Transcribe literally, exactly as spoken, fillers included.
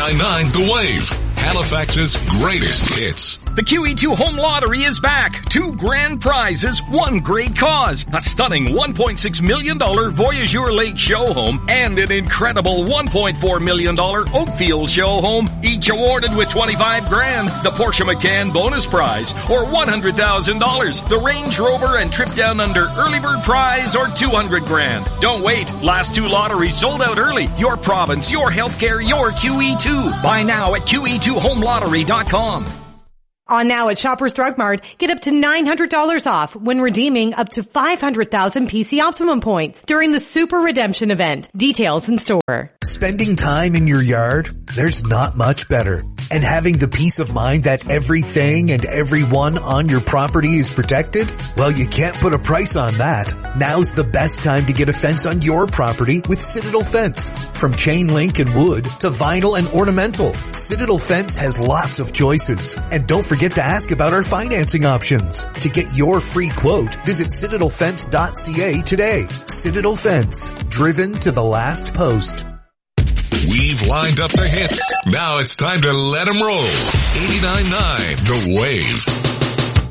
eighty-nine point nine The Wave, Halifax's greatest hits. The Q E two Home Lottery is back. Two grand prizes, one great cause. A stunning one point six million dollars Voyageur Lake show home and an incredible one point four million dollars Oakfield show home, each awarded with twenty-five grand. The Porsche Macan bonus prize, or one hundred thousand dollars. The Range Rover and Trip Down Under early bird prize, or two hundred grand. Don't wait. Last two lotteries sold out early. Your province, your healthcare, your Q E two. Buy now at Q E two home lottery dot com. On now at Shoppers Drug Mart, get up to nine hundred dollars off when redeeming up to five hundred thousand P C Optimum points during the Super Redemption event. Details in store. Spending time in your yard? There's not much better. And having the peace of mind that everything and everyone on your property is protected? Well, you can't put a price on that. Now's the best time to get a fence on your property with Citadel Fence. From chain link and wood to vinyl and ornamental, Citadel Fence has lots of choices. And don't forget to ask about our financing options. To get your free quote, visit citadel fence dot c a today. Citadel Fence, driven to the last post. We've lined up the hits. Now it's time to let them roll. eighty-nine point nine The Wave.